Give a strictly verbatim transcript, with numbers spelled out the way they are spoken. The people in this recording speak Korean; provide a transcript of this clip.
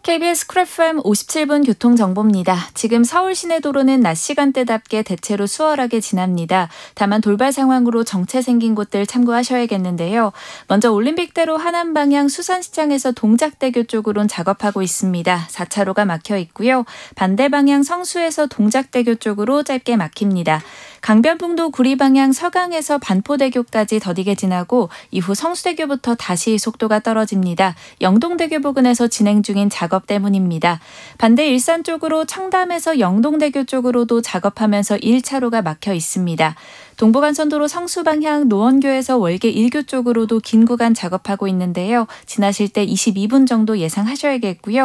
케이비에스 쿨 에프엠 오십칠 분 교통정보입니다. 지금 서울 시내도로는 낮 시간대답게 대체로 수월하게 지납니다. 다만 돌발 상황으로 정체 생긴 곳들 참고하셔야겠는데요. 먼저 올림픽대로 하남 방향 수산시장에서 동작대교 쪽으로는 작업하고 있습니다. 사 차로가 막혀 있고요. 반대 방향 성수에서 동작대교 쪽으로 짧게 막힙니다. 강변북로 구리 방향 서강에서 반포대교까지 더디게 지나고 이후 성수대교부터 다시 속도가 떨어집니다. 영동대교 부근에서 진행 중인 작업 때문입니다. 반대 일산 쪽으로 청담에서 영동대교 쪽으로도 작업하면서 일 차로가 막혀 있습니다. 동부간선도로 성수 방향 노원교에서 월계 일 교 쪽으로도 긴 구간 작업하고 있는데요. 지나실 때 이십이 분 정도 예상하셔야겠고요.